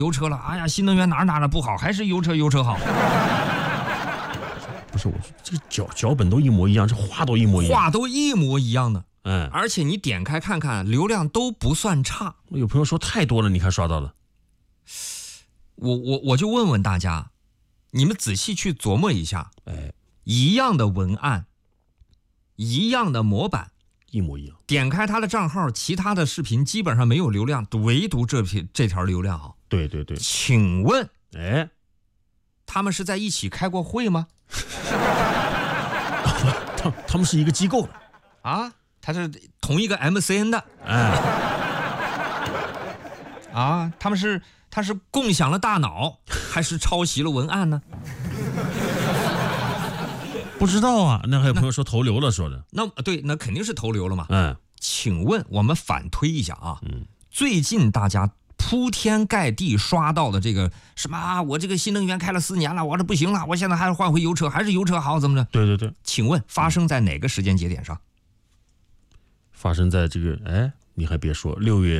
油车了，哎呀，新能源哪儿不好，还是油车好。 不是我这个脚本都一模一样，这话都一模一样， 话都一模一样的。 嗯， 而且你点开看看，流量都不算差。 有朋友说太多了，你看刷到了。 我就问问大家，你们仔细去琢磨一下，一样的文案，一样的模板， 一模一样。 点开他的账号，其他的视频基本上没有流量，唯独这条流量好。 对， 请问，他们是在一起开过会吗？ 他们是一个机构的啊，他是同一个 MCN 的，啊，他是共享了大脑，还是抄袭了文案呢？ 不知道啊。那还有朋友说投流了，说的。 那肯定是投流了嘛。请问我们反推一下啊，最近大家铺天盖地刷到的这个什么啊，我这个新能源开了4年了，我这不行了，我现在还是换回油车，还是油车好，怎么着？ 对。 请问发生在哪个时间节点上？ 发生在这个，你还别说，6月